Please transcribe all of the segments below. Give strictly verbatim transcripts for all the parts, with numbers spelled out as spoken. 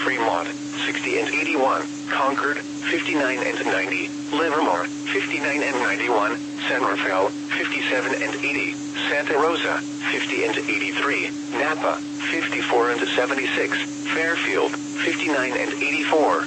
Fremont, sixty and eighty-one, Concord, fifty-nine and ninety, Livermore, fifty-nine and ninety-one, San Rafael, fifty-seven and eighty, Santa Rosa, fifty and eighty-three, Napa, fifty-four and seventy-six, Fairfield, fifty-nine and eighty-four.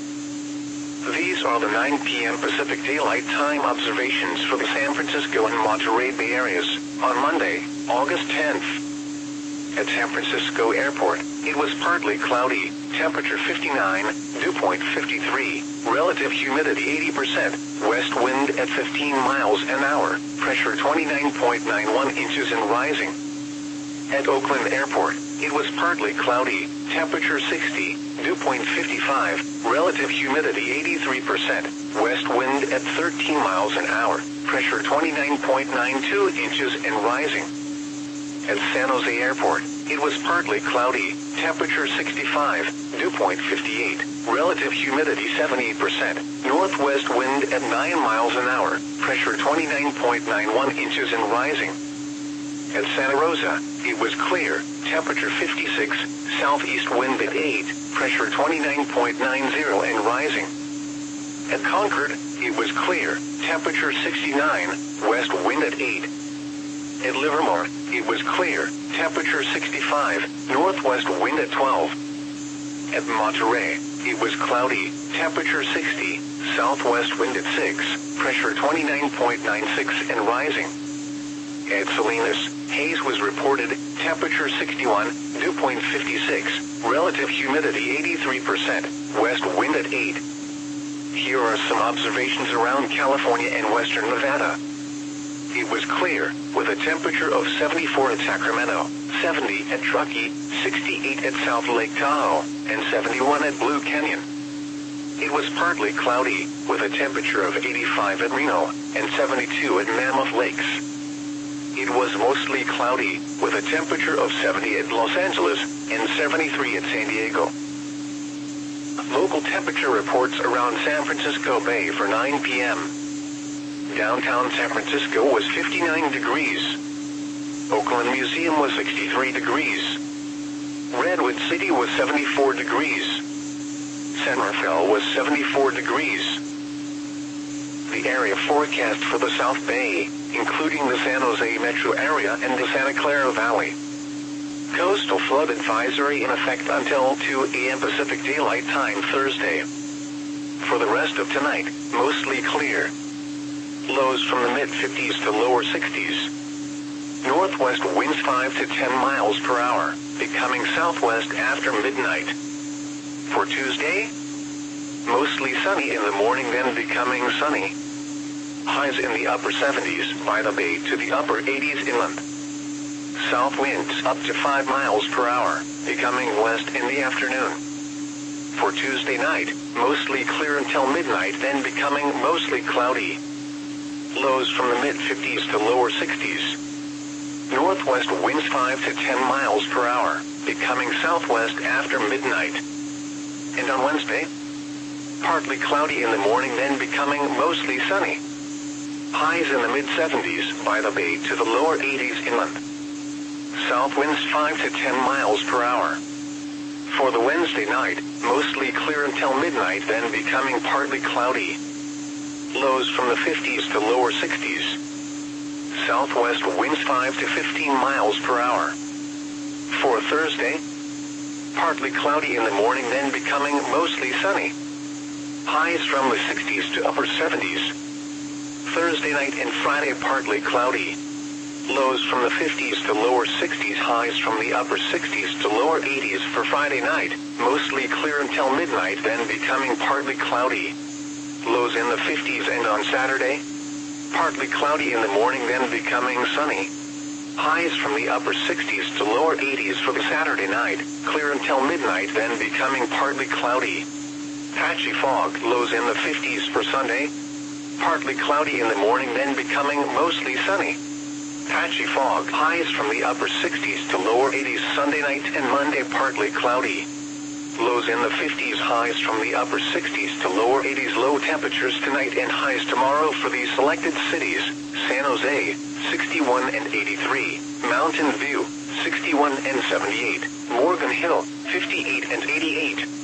These are the nine p m Pacific Daylight Time observations for the San Francisco and Monterey Bay areas on Monday, August tenth. At San Francisco Airport, it was partly cloudy, temperature fifty-nine, dew point fifty-three, relative humidity eighty percent, west wind at fifteen miles an hour, pressure twenty-nine point nine one inches and rising. At Oakland Airport, it was partly cloudy, temperature sixty, dew point fifty-five, relative humidity eighty-three percent, west wind at thirteen miles an hour, pressure twenty-nine point nine two inches and rising. At San Jose Airport, it was partly cloudy, temperature sixty-five, dew point fifty-eight, relative humidity seventy percent, northwest wind at nine miles an hour, pressure twenty-nine point nine one inches and rising. At Santa Rosa, it was clear, temperature fifty-six, southeast wind at eight, pressure twenty-nine point nine zero and rising. At Concord, it was clear, temperature sixty-nine, west wind at eight. At Livermore, it was clear, temperature sixty-five, northwest wind at twelve. At Monterey, it was cloudy, temperature sixty, southwest wind at six, pressure twenty-nine point nine six and rising. At Salinas, haze was reported, temperature sixty-one, dew point fifty-six, relative humidity eighty-three percent, west wind at eight. Here are some observations around California and western Nevada. It was clear, with a temperature of seventy-four at Sacramento, seventy at Truckee, sixty-eight at South Lake Tahoe, and seventy-one at Blue Canyon. It was partly cloudy, with a temperature of eighty-five at Reno, and seventy-two at Mammoth Lakes. It was mostly cloudy, with a temperature of seventy at Los Angeles, and seventy-three at San Diego. Local temperature reports around San Francisco Bay for nine p m Downtown San Francisco was fifty-nine degrees. Oakland Museum was sixty-three degrees. Redwood City was seventy-four degrees. San Rafael was seventy-four degrees. The area forecast for the South Bay, including the San Jose metro area and the Santa Clara Valley. Coastal flood advisory in effect until two a m Pacific Daylight Time Thursday. For the rest of tonight, mostly clear. Lows from the mid fifties to lower sixties. Northwest winds five to ten miles per hour, becoming southwest after midnight. For Tuesday, mostly sunny in the morning, then becoming sunny. Highs in the upper seventies by the bay to the upper eighties inland. South winds up to five miles per hour, becoming west in the afternoon. For Tuesday night, mostly clear until midnight, then becoming mostly cloudy. Lows from the mid fifties to lower sixties. Northwest winds five to ten miles per hour, becoming southwest after midnight. And on Wednesday, partly cloudy in the morning, then becoming mostly sunny. Highs in the mid seventies by the bay to the lower eighties inland. South winds five to ten miles per hour. For the Wednesday night, mostly clear until midnight, then becoming partly cloudy. Lows from the fifties to lower sixties. Southwest winds five to fifteen miles per hour. For Thursday, partly cloudy in the morning, then becoming mostly sunny. Highs from the sixties to upper seventies. Thursday night and Friday partly cloudy. Lows from the fifties to lower sixties, highs from the upper sixties to lower eighties for Friday night, mostly clear until midnight, then becoming partly cloudy. Lows in the fifties, and on Saturday, partly cloudy in the morning, then becoming sunny. Highs from the upper sixties to lower eighties for the Saturday night, clear until midnight, then becoming partly cloudy. Patchy fog, lows in the fifties for Sunday. Partly cloudy in the morning, then becoming mostly sunny. Patchy fog, highs from the upper sixties to lower eighties Sunday night and Monday, partly cloudy. Lows in the fifties, highs from the upper sixties to lower eighties. Low temperatures tonight and highs tomorrow for these selected cities: San Jose, sixty-one and eighty-three, Mountain View, sixty-one and seventy-eight, Morgan Hill, fifty-eight and eighty-eight.